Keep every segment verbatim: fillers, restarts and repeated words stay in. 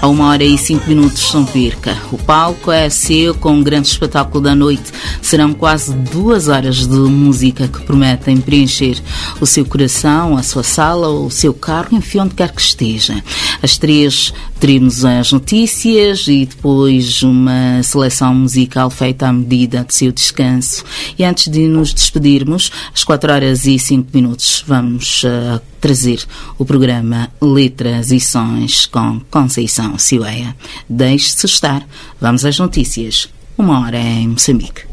A uma hora e cinco minutos não perca. O palco é seu com um grande espetáculo da noite. Serão quase duas horas de música que prometem preencher o seu coração, a sua sala ou o seu carro, enfim, onde quer que esteja. Às três teremos as notícias e depois uma seleção musical feita à medida do seu descanso. E antes de nos despedirmos, às quatro horas e cinco minutos, vamos uh, trazer o programa Letras e Sons com Conceição Silveira. Deixe-se estar. Vamos às notícias. Uma hora em Moçambique.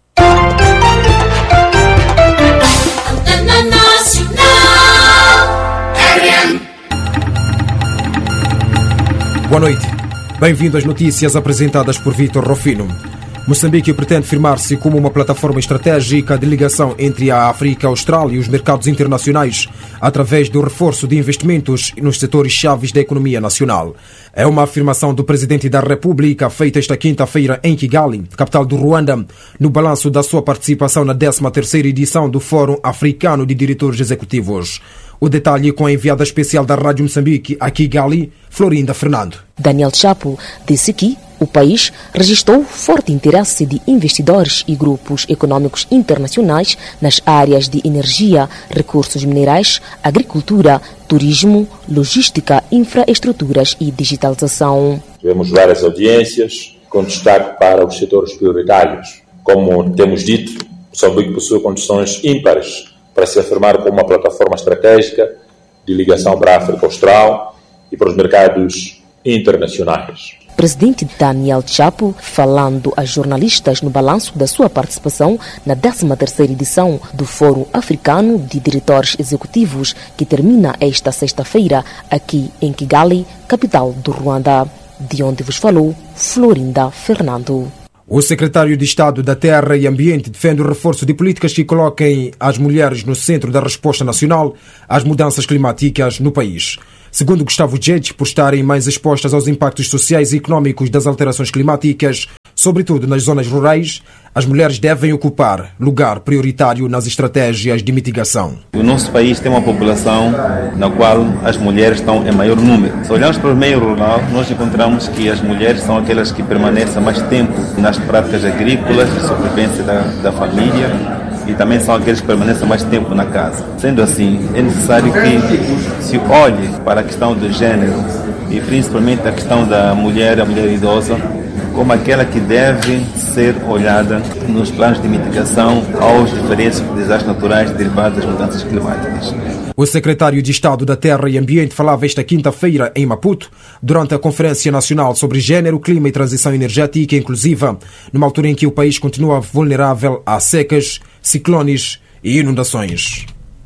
Boa noite. Bem-vindo às notícias apresentadas por Vítor Rofino. Moçambique pretende firmar-se como uma plataforma estratégica de ligação entre a África Austral e os mercados internacionais, através do reforço de investimentos nos setores chaves da economia nacional. É uma afirmação do Presidente da República feita esta quinta-feira em Kigali, capital do Ruanda, no balanço da sua participação na décima terceira edição do Fórum Africano de Diretores Executivos. O detalhe com a enviada especial da Rádio Moçambique a Kigali, Florinda Fernando. Daniel Chapo disse que o país registrou forte interesse de investidores e grupos econômicos internacionais nas áreas de energia, recursos minerais, agricultura, turismo, logística, infraestruturas e digitalização. Tivemos várias audiências com destaque para os setores prioritários. Como temos dito, Moçambique possui condições ímpares para se afirmar como uma plataforma estratégica de ligação para a África Austral e para os mercados internacionais. Presidente Daniel Chapo, falando a jornalistas no balanço da sua participação na décima terceira edição do Fórum Africano de Diretores Executivos, que termina esta sexta-feira aqui em Kigali, capital do Ruanda, de onde vos falou Florinda Fernando. O secretário de Estado da Terra e Ambiente defende o reforço de políticas que coloquem as mulheres no centro da resposta nacional às mudanças climáticas no país. Segundo Gustavo Jedge, por estarem mais expostas aos impactos sociais e económicos das alterações climáticas, sobretudo nas zonas rurais, as mulheres devem ocupar lugar prioritário nas estratégias de mitigação. O nosso país tem uma população na qual as mulheres estão em maior número. Se olharmos para o meio rural, nós encontramos que as mulheres são aquelas que permanecem mais tempo nas práticas agrícolas, de sobrevivência da, da família, e também são aqueles que permanecem mais tempo na casa. Sendo assim, é necessário que se olhe para a questão do gênero e principalmente a questão da mulher, a mulher idosa, como aquela que deve ser olhada nos planos de mitigação aos diferentes desastres naturais derivados das mudanças climáticas. O secretário de Estado da Terra e Ambiente falava esta quinta-feira em Maputo, durante a Conferência Nacional sobre Gênero, Clima e Transição Energética Inclusiva, numa altura em que o país continua vulnerável a secas, ciclones e inundações.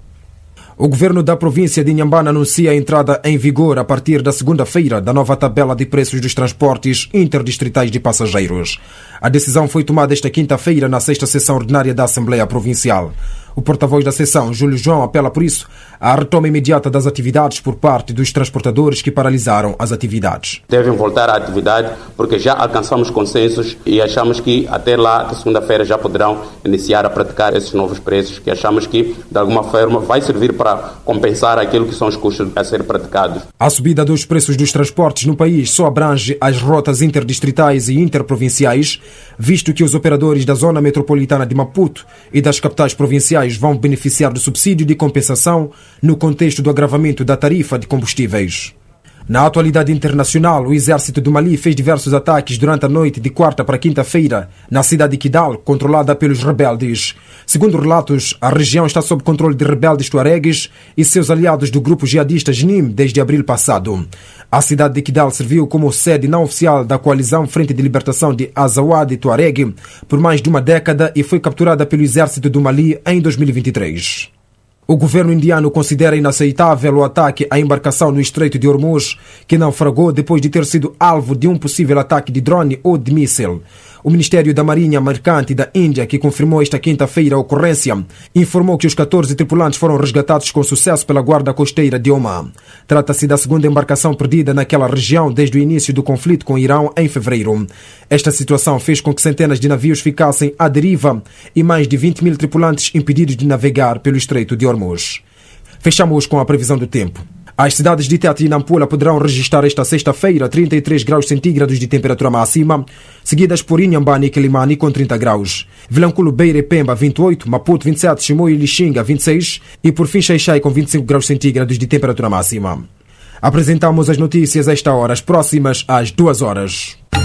O governo da província de Inhambane anuncia a entrada em vigor a partir da segunda-feira da nova tabela de preços dos transportes interdistritais de passageiros. A decisão foi tomada esta quinta-feira na sexta sessão ordinária da Assembleia Provincial. O porta-voz da sessão, Júlio João, apela por isso à retoma imediata das atividades por parte dos transportadores que paralisaram as atividades. Devem voltar à atividade porque já alcançamos consensos e achamos que até lá, até segunda-feira, já poderão iniciar a praticar esses novos preços que achamos que, de alguma forma, vai servir para compensar aquilo que são os custos a ser praticados. A subida dos preços dos transportes no país só abrange as rotas interdistritais e interprovinciais, visto que os operadores da zona metropolitana de Maputo e das capitais provinciais vão beneficiar do subsídio de compensação no contexto do agravamento da tarifa de combustíveis. Na atualidade internacional, o exército do Mali fez diversos ataques durante a noite de quarta para quinta-feira na cidade de Kidal, controlada pelos rebeldes. Segundo relatos, a região está sob controle de rebeldes tuaregues e seus aliados do grupo jihadista Jenim desde abril passado. A cidade de Kidal serviu como sede não oficial da coalizão Frente de Libertação de Azawad e Tuareg por mais de uma década e foi capturada pelo exército do Mali em dois mil e vinte e três. O governo indiano considera inaceitável o ataque à embarcação no Estreito de Hormuz, que naufragou depois de ter sido alvo de um possível ataque de drone ou de míssil. O Ministério da Marinha Mercante da Índia, que confirmou esta quinta-feira a ocorrência, informou que os catorze tripulantes foram resgatados com sucesso pela Guarda Costeira de Oman. Trata-se da segunda embarcação perdida naquela região desde o início do conflito com o Irão em fevereiro. Esta situação fez com que centenas de navios ficassem à deriva e mais de vinte mil tripulantes impedidos de navegar pelo Estreito de Hormuz. Fechamos com a previsão do tempo. As cidades de Tete e Nampula poderão registrar esta sexta-feira trinta e três graus centígrados de temperatura máxima, seguidas por Inhambane e Quilimane com trinta graus. Vilanculo, Beira e Pemba vinte e oito, Maputo vinte e sete, Chimoio e Lixinga vinte e seis e por fim Xai-Xai com vinte e cinco graus centígrados de temperatura máxima. Apresentamos as notícias a esta hora, as próximas às duas horas.